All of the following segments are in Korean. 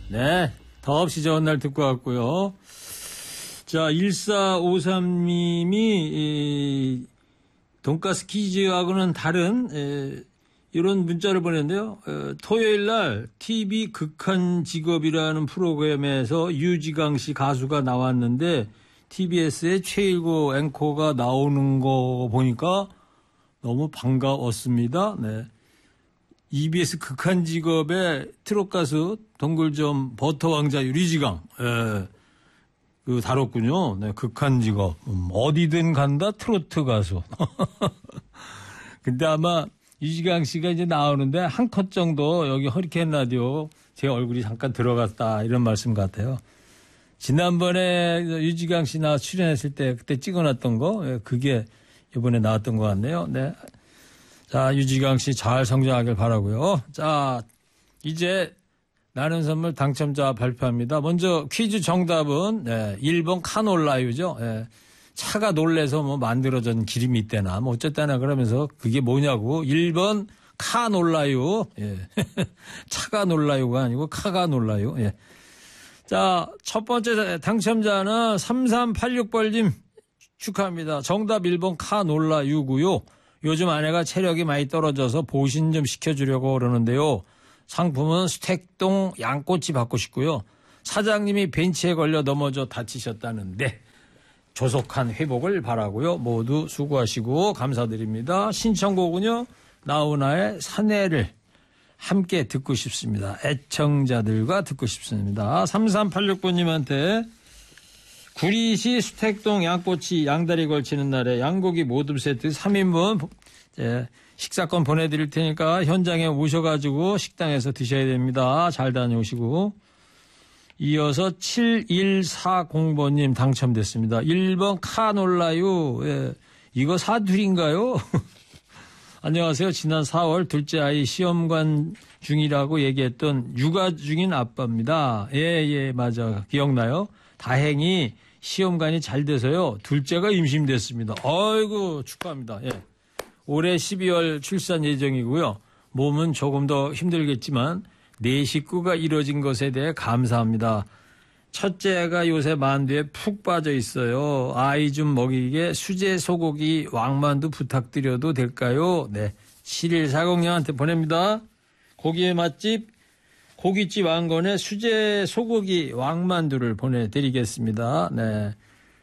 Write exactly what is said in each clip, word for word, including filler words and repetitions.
네. 더없이 좋은 날 듣고 왔고요. 자, 일사오삼 님이, 이, 돈가스 퀴즈하고는 다른, 에, 이런 문자를 보냈는데요. 에, 토요일 날 티비 극한 직업이라는 프로그램에서 유지강 씨 가수가 나왔는데, 티비에스의 최일구 앵커가 나오는 거 보니까 너무 반가웠습니다. 네. 이비에스 극한 직업의 트롯 가수 동굴점 버터왕자 유리지강, 예, 그 다뤘군요. 네, 극한 직업. 음, 어디든 간다 트로트 가수. 근데 아마 유지강 씨가 이제 나오는데 한 컷 정도 여기 허리케인 라디오 제 얼굴이 잠깐 들어갔다 이런 말씀 같아요. 지난번에 유지강 씨 나 출연했을 때 그때 찍어놨던 거, 예, 그게 이번에 나왔던 것 같네요. 네. 자, 유지강 씨 잘 성장하길 바라고요. 자, 이제 나는 선물 당첨자 발표합니다. 먼저 퀴즈 정답은 네, 일 번 카놀라유죠. 네, 차가 놀래서 뭐 만들어진 기름이 있대나 뭐 어쨌다나 그러면서 그게 뭐냐고. 일 번 카놀라유. 예. 차가 놀라유가 아니고 카가 놀라유. 예. 자, 첫 번째 당첨자는 삼삼팔육 번님 축하합니다. 정답 일 번 카놀라유고요. 요즘 아내가 체력이 많이 떨어져서 보신 좀 시켜주려고 그러는데요. 상품은 수택동 양꼬치 받고 싶고요. 사장님이 벤치에 걸려 넘어져 다치셨다는데 조속한 회복을 바라고요. 모두 수고하시고 감사드립니다. 신청곡은요. 나훈아의 사내를 함께 듣고 싶습니다. 애청자들과 듣고 싶습니다. 삼삼팔육 번님한테 구리시 수택동 양꼬치 양다리 걸치는 날에 양고기 모듬 세트 삼 인분 예, 식사권 보내드릴 테니까 현장에 오셔가지고 식당에서 드셔야 됩니다. 잘 다녀오시고. 이어서 칠일사공 번님 당첨됐습니다. 일 번 카놀라유. 예, 이거 사둘인가요? 안녕하세요. 지난 사월 둘째 아이 시험관 중이라고 얘기했던 육아 중인 아빠입니다. 예, 예, 맞아. 기억나요? 다행히 시험관이 잘 돼서요. 둘째가 임신됐습니다. 아이고 축하합니다. 예. 올해 십이월 출산 예정이고요. 몸은 조금 더 힘들겠지만 내 식구가 이뤄진 것에 대해 감사합니다. 첫째가 요새 만두에 푹 빠져 있어요. 아이 좀 먹이게 수제 소고기 왕만두 부탁드려도 될까요? 네. 칠일사공님한테 보냅니다. 고기의 맛집 고깃집 왕건의 수제 소고기 왕만두를 보내드리겠습니다. 네.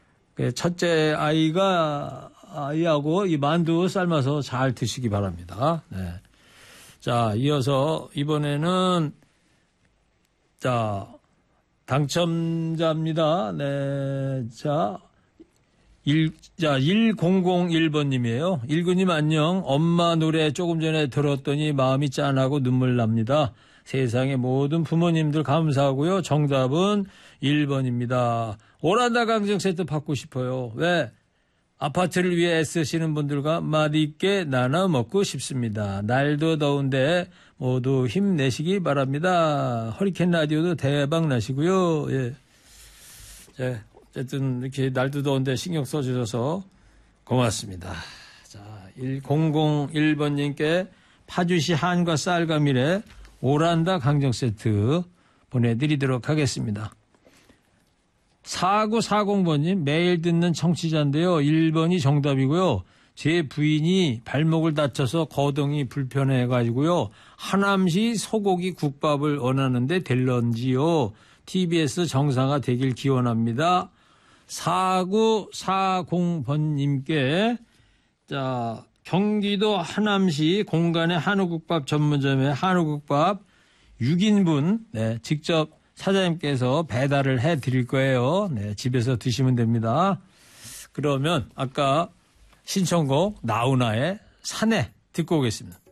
첫째 아이가, 아이하고 이 만두 삶아서 잘 드시기 바랍니다. 네. 자, 이어서 이번에는, 자, 당첨자입니다. 네. 자, 일, 자, 천일 번님이에요. 일구님 안녕. 엄마 노래 조금 전에 들었더니 마음이 짠하고 눈물 납니다. 세상의 모든 부모님들 감사하고요. 정답은 일 번입니다. 오란다 강정 세트 받고 싶어요. 왜? 아파트를 위해 애쓰시는 분들과 맛있게 나눠 먹고 싶습니다. 날도 더운데 모두 힘내시기 바랍니다. 허리케인 라디오도 대박 나시고요. 예. 예. 어쨌든 이렇게 날도 더운데 신경 써주셔서 고맙습니다. 자, 천일 번님께 파주시 한과 쌀과 미래 오란다 강정 세트 보내드리도록 하겠습니다. 사구사공 번님 매일 듣는 청취자인데요. 일 번이 정답이고요. 제 부인이 발목을 다쳐서 거동이 불편해가지고요. 하남시 소고기 국밥을 원하는데 될런지요. 티비에스 정상화 되길 기원합니다. 사구사공 번님께 자 경기도 하남시 공간의 한우국밥 전문점의 한우국밥 육 인분 네, 직접 사장님께서 배달을 해드릴 거예요. 네, 집에서 드시면 됩니다. 그러면 아까 신청곡 나훈아의 사내 듣고 오겠습니다.